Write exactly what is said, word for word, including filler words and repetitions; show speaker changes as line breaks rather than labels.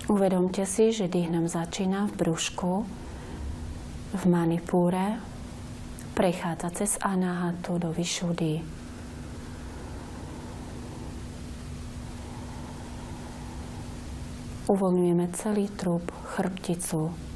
Uvedomte si, že dých nám začína v brúšku, v manipúre, prechádza cez anahatu do vyšuddhy. Uvoľňujeme celý trup, chrbticu,